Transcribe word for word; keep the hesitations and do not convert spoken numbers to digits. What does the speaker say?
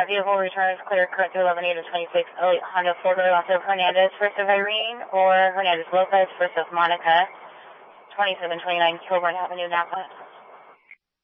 vehicle returns clear current through eleven eight of twenty-six oh eight Honda four-door loss of Hernandez, first of Irene, or Hernandez Lopez, first of Monica, twenty-seven twenty-nine Kilburn Avenue, Napa.